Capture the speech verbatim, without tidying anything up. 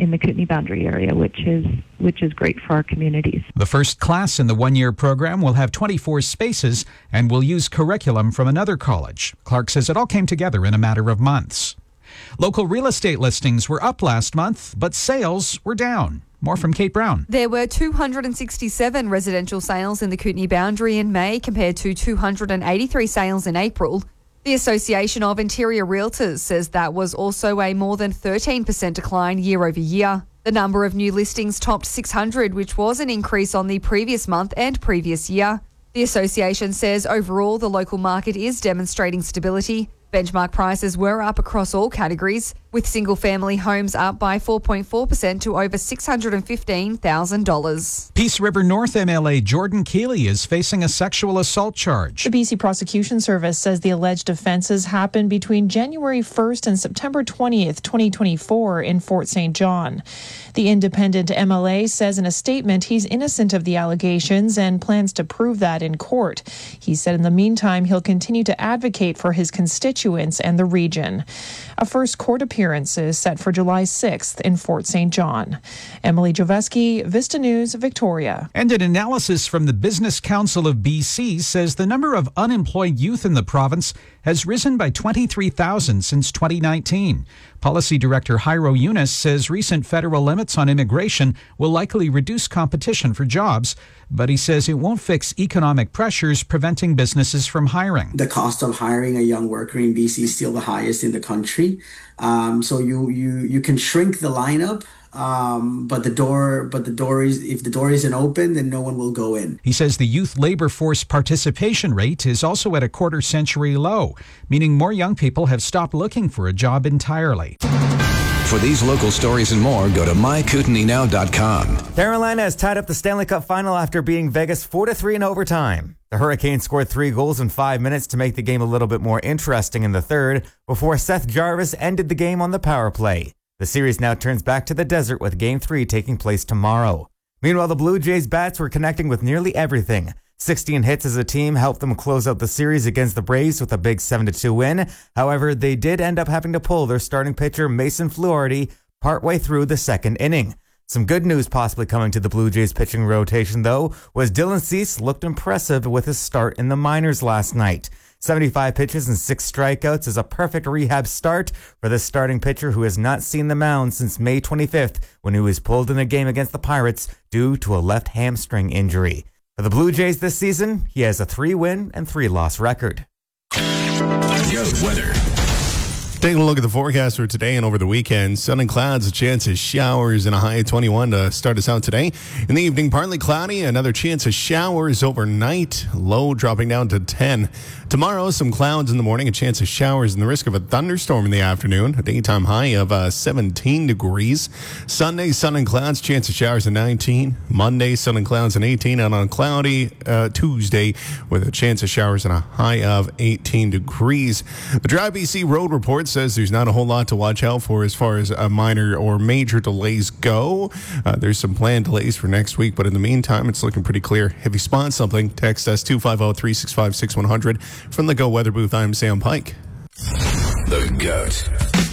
in the Kootenay Boundary area, which is which is great for our communities. The first class in the one-year program will have twenty-four spaces and will use curriculum from another college. Clark says it all came together in a matter of months. Local real estate listings were up last month, but sales were down. More from Kate Brown. There were two hundred sixty-seven residential sales in the Kootenay Boundary in May compared to two hundred eighty-three sales in April. The Association of Interior Realtors says that was also a more than thirteen percent decline year over year. The number of new listings topped six hundred, which was an increase on the previous month and previous year. The association says overall the local market is demonstrating stability. Benchmark prices were up across all categories, with single-family homes up by four point four percent to over six hundred fifteen thousand dollars. Peace River North M L A Jordan Keeley is facing a sexual assault charge. The B C Prosecution Service says the alleged offences happened between January first and September twentieth, twenty twenty-four in Fort Saint John. The independent M L A says in a statement he's innocent of the allegations and plans to prove that in court. He said in the meantime he'll continue to advocate for his constituents and the region. A first court appearance is set for July sixth in Fort Saint John. Emily Joveski, Vista News, Victoria. And an analysis from the Business Council of B C says the number of unemployed youth in the province has risen by twenty-three thousand since twenty nineteen. Policy Director Jairo Yunus says recent federal limits on immigration will likely reduce competition for jobs, but he says it won't fix economic pressures preventing businesses from hiring. The cost of hiring a young worker in B C is still the highest in the country. Um, so you, you, you can shrink the lineup. Um, but the door, but the door is, if the door isn't open, then no one will go in. He says the youth labor force participation rate is also at a quarter century low, meaning more young people have stopped looking for a job entirely. For these local stories and more, go to my kootenay now dot com. Carolina has tied up the Stanley Cup final after beating Vegas four to three in overtime. The Hurricanes scored three goals in five minutes to make the game a little bit more interesting in the third, before Seth Jarvis ended the game on the power play. The series now turns back to the desert with Game three taking place tomorrow. Meanwhile, the Blue Jays bats were connecting with nearly everything. sixteen hits as a team helped them close out the series against the Braves with a big seven to two win. However, they did end up having to pull their starting pitcher Mason Fluharty partway through the second inning. Some good news possibly coming to the Blue Jays pitching rotation, though, was Dylan Cease looked impressive with his start in the minors last night. seventy-five pitches and six strikeouts is a perfect rehab start for the starting pitcher who has not seen the mound since May twenty-fifth when he was pulled in a game against the Pirates due to a left hamstring injury. For the Blue Jays this season, he has a three-win and three-loss record. Good weather. Taking a look at the forecast for today and over the weekend. Sun and clouds, a chance of showers and a high of twenty-one to start us out today. In the evening, partly cloudy, another chance of showers overnight. Low dropping down to ten. Tomorrow, some clouds in the morning, a chance of showers and the risk of a thunderstorm in the afternoon. A daytime high of uh, seventeen degrees. Sunday, sun and clouds, chance of showers at nineteen. Monday, sun and clouds at eighteen. And on a cloudy uh, Tuesday with a chance of showers and a high of eighteen degrees. The Dry B C Road Report says there's not a whole lot to watch out for as far as uh, minor or major delays go. Uh, there's some planned delays for next week, but in the meantime, it's looking pretty clear. If you spot something, text us two five zero, three six five, six one zero zero. From the Go Weather Booth, I'm Sam Pike. The Goat.